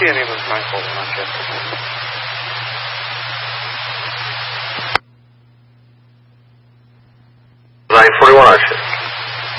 see any of those 9-4 not yet. 941, I said.